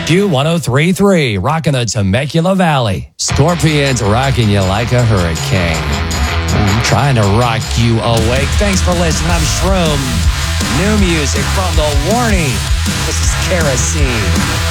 Q1033, rocking the Temecula Valley. Scorpions rocking you like a hurricane. I'm trying to rock you awake. Thanks for listening. I'm Shroom. New music from The Warning. This is Kerosene.